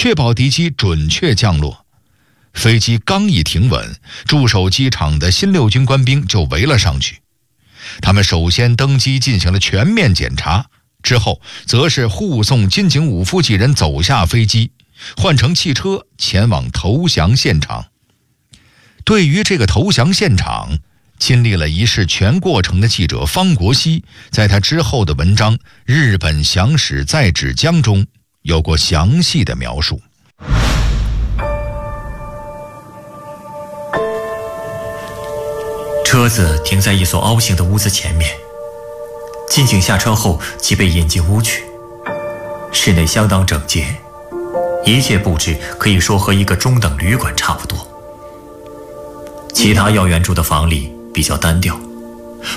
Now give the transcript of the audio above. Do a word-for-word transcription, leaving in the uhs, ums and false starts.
确保敌机准确降落。飞机刚一停稳，驻守机场的新六军官兵就围了上去。他们首先登机进行了全面检查，之后则是护送金井武夫几人走下飞机，换乘汽车前往投降现场。对于这个投降现场，亲历了一事全过程的记者方国熙，在他之后的文章《日本降使在芷江》中有过详细的描述。 车子停在一所凹形的屋子前面，金井下车后即被引进屋去。室内相当整洁，一切布置可以说和一个中等旅馆差不多。其他要员住的房里比较单调，